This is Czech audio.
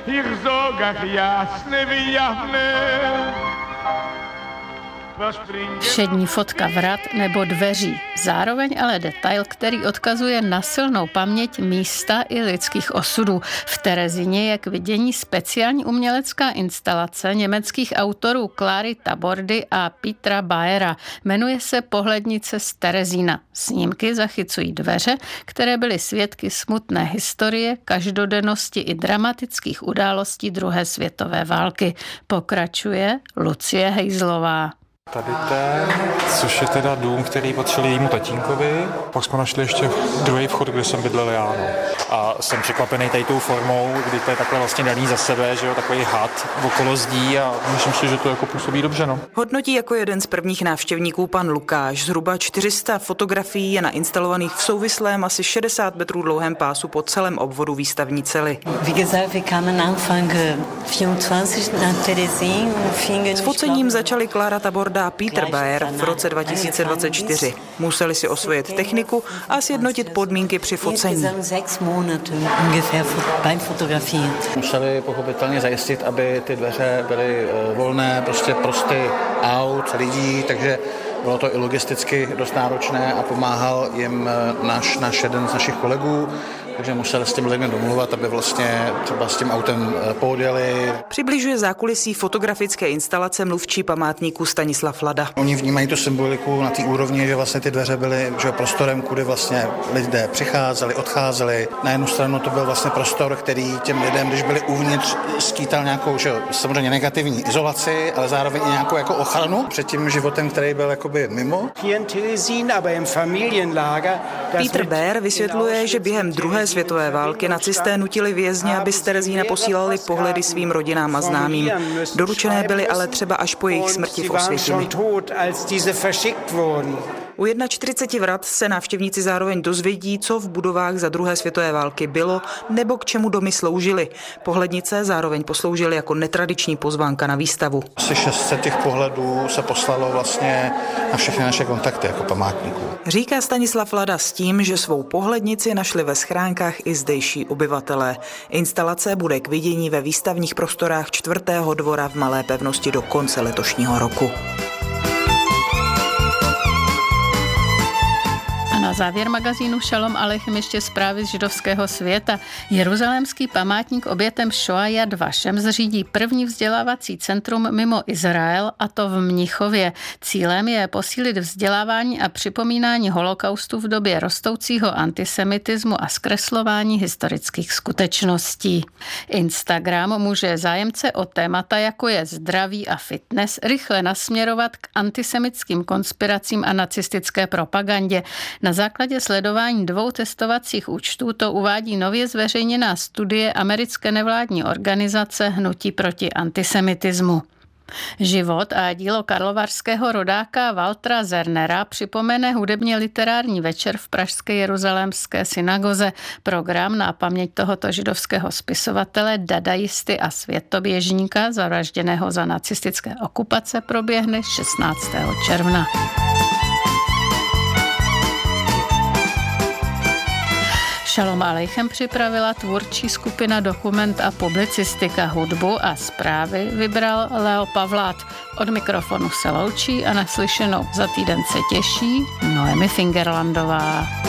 Všední fotka vrat nebo dveří, zároveň ale detail, který odkazuje na silnou paměť místa i lidských osudů. V Terezíně je k vidění speciální umělecká instalace německých autorů Clary Tabordy a Petera Bayera. Jmenuje se Pohlednice z Terezína. Snímky zachycují dveře, které byly svědky smutné historie, každodennosti i dramatických událostí druhé světové války. Pokračuje Lucie Hejzlová. Tady ten, což je teda dům, který patřil jejímu tatínkovi. Pak jsme našli ještě druhý vchod, kde jsem bydlel já. No. A jsem překvapený tady tou formou, kdy to je takhle vlastně daný za sebe, že jo, takový had okolo zdí a myslím si, že to jako působí dobře, no. Hodnotí jako jeden z prvních návštěvníků pan Lukáš. Zhruba 400 fotografií je nainstalovaných v souvislém asi 60 metrů dlouhém pásu po celém obvodu výstavní cely. S focením začali Clara Taborda a Peter Bayer v roce 2024. Museli si osvojit techniku a sjednotit podmínky při focení. Museli pochopitelně zajistit, aby ty dveře byly volné, prostě prosty aut, lidí, takže bylo to i logisticky dost náročné a pomáhal jim náš jeden z našich kolegů, takže museli s těmi lidmi domluvat, aby vlastně třeba s tím autem poodjeli. Přibližuje zákulisí fotografické instalace mluvčí památníku Stanislav Lada. Oni vnímají tu symboliku na té úrovni, že vlastně ty dveře byly prostorem, kudy vlastně lidé přicházeli, odcházeli. Na jednu stranu to byl vlastně prostor, který těm lidem, když byli uvnitř, skýtal nějakou, samozřejmě negativní izolaci, ale zároveň i nějakou jako ochranu před tím životem, který byl jakoby mimo. Peter Bayer vysvětluje, že během druhé světové války nacisté nutili vězně, aby z Terezína posílali pohledy svým rodinám a známým. Doručené byly ale třeba až po jejich smrti v Osvětimi. U 41 vrat se návštěvníci zároveň dozvědí, co v budovách za druhé světové války bylo nebo k čemu domy sloužily. Pohlednice zároveň posloužily jako netradiční pozvánka na výstavu. Asi 600 těch pohledů se poslalo vlastně na všechny naše kontakty jako památníků. Říká Stanislav Lada s tím, že svou pohlednici našli ve schránkách i zdejší obyvatelé. Instalace bude k vidění ve výstavních prostorách 4. dvora v Malé Pevnosti do konce letošního roku. Na závěr magazínu Šalom Aleichem ještě zprávy z židovského světa. Jeruzalémský památník obětem Šoa Yad Vashem zřídí první vzdělávací centrum mimo Izrael, a to v Mnichově. Cílem je posílit vzdělávání a připomínání holokaustu v době rostoucího antisemitismu a zkreslování historických skutečností. Instagram může zájemce o témata, jako je zdraví a fitness, rychle nasměrovat k antisemitským konspiracím a nacistické propagandě. Na základě sledování 2 testovacích účtů to uvádí nově zveřejněná studie americké nevládní organizace Hnutí proti antisemitismu. Život a dílo karlovarského rodáka Waltera Zernera připomene hudebně literární večer v pražské Jeruzalémské synagoze. Program na paměť tohoto židovského spisovatele, dadaisty a světoběžníka zavražděného za nacistické okupace proběhne 16. června. Šalom Aleichem připravila tvůrčí skupina Dokument a publicistika. Hudbu a zprávy vybral Leo Pavlát. Od mikrofonu se loučí a naslyšenou za týden se těší Noemi Fingerlandová.